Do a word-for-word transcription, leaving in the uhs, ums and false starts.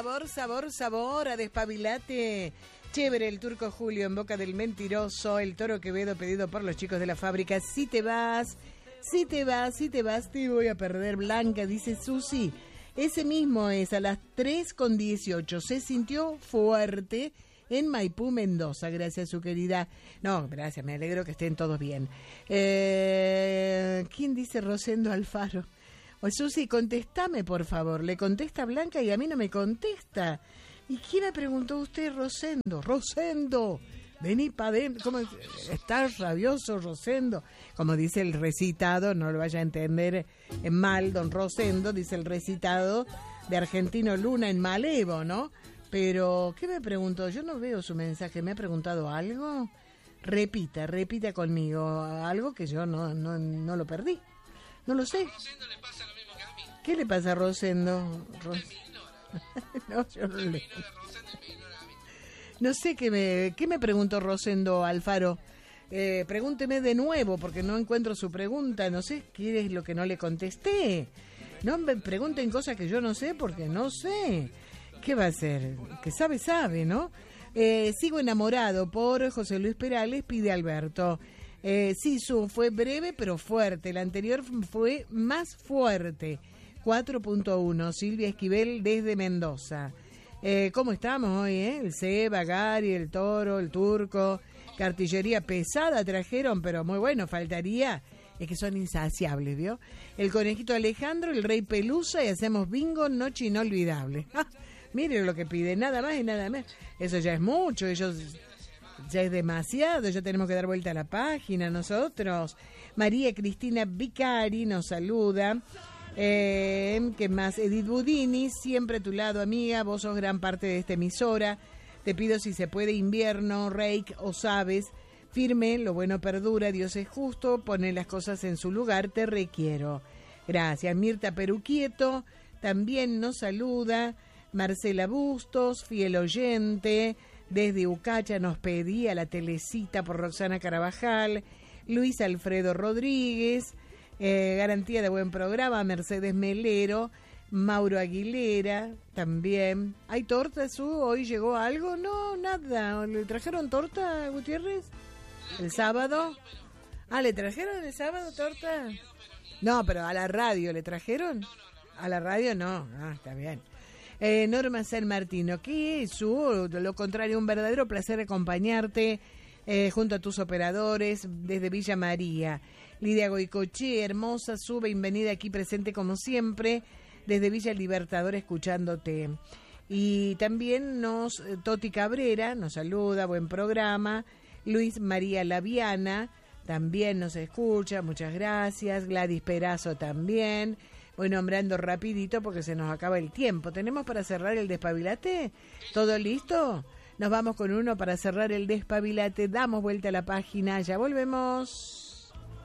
sabor, sabor, sabor a Despabilate. Chévere el Turco Julio en boca del mentiroso, el Toro Quevedo pedido por los chicos de la fábrica. Si te vas, si te vas, si te vas, te voy a perder. Blanca, dice Susi. Ese mismo es a las tres con dieciocho. Se sintió fuerte en Maipú, Mendoza. Gracias, su querida. No, gracias, me alegro que estén todos bien. Eh, ¿Quién dice Rosendo Alfaro? O Susi, contestame, por favor. Le contesta Blanca y a mí no me contesta. ¿Y quién me preguntó usted, Rosendo? Rosendo, vení para adentro. ¿Cómo estás rabioso, Rosendo? Como dice el recitado, no lo vaya a entender mal, don Rosendo, dice el recitado de Argentino Luna en Malevo, ¿no? Pero, ¿qué me preguntó? Yo no veo su mensaje. ¿Me ha preguntado algo? Repita, repita conmigo. Algo que yo no, no, no lo perdí. No lo sé. A Rosendo le pasa lo mismo que a mí. ¿Qué le pasa a Rosendo? Ros... no, yo no le... No sé qué me, qué me preguntó Rosendo Alfaro. Eh, pregúnteme de nuevo porque no encuentro su pregunta. No sé qué es lo que no le contesté. No me pregunten cosas que yo no sé porque no sé. ¿Qué va a ser? Que sabe, sabe, ¿no? Eh, sigo enamorado por José Luis Perales, pide Alberto. Eh, sí, su fue breve pero fuerte. El anterior fue más fuerte. cuatro punto uno. Silvia Esquivel desde Mendoza. Eh, ¿Cómo estamos hoy, eh? El Seba, Gary, el Toro, el Turco. Cartillería pesada trajeron, pero muy bueno. Faltaría... Es que son insaciables, ¿vio? El Conejito Alejandro, el Rey Pelusa y hacemos bingo, noche inolvidable. Ah, miren lo que pide, nada más y nada más. Eso ya es mucho, ellos ya es demasiado, ya tenemos que dar vuelta a la página nosotros. María Cristina Vicari nos saluda. Eh, ¿Qué más? Edith Budini, siempre a tu lado, amiga, vos sos gran parte de esta emisora. Te pido si se puede invierno, Reik o sabes. Firme, lo bueno perdura, Dios es justo, pone las cosas en su lugar, te requiero. Gracias. Mirta Peruquieto también nos saluda. Marcela Bustos, fiel oyente, desde Ucacha nos pedía la telecita por Roxana Carabajal. Luis Alfredo Rodríguez, eh, garantía de buen programa, Mercedes Melero. Mauro Aguilera también. ¿Hay torta, Su? ¿Hoy llegó algo? No, nada. ¿Le trajeron torta, Gutiérrez? ¿El sábado? Ah, ¿le trajeron el sábado torta? No, pero a la radio ¿le trajeron? A la radio no. Ah, está bien. Eh, Norma San Martino, ¿qué es, Su? Lo contrario, un verdadero placer acompañarte eh, junto a tus operadores desde Villa María. Lidia Goicoche, hermosa, Su, bienvenida aquí presente como siempre desde Villa Libertador escuchándote. Y también nos, Toti Cabrera nos saluda, buen programa. Luis María Laviana también nos escucha, muchas gracias. Gladys Perazo también. Voy nombrando rapidito porque se nos acaba el tiempo. ¿Tenemos para cerrar el Despabilate? ¿Todo listo? Nos vamos con uno para cerrar el Despabilate. Damos vuelta a la página, ya volvemos.